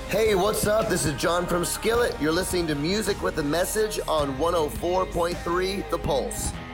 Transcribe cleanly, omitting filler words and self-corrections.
Hey, what's up? This is John from Skillet. You're listening to Music with a Message on 104.3 The Pulse.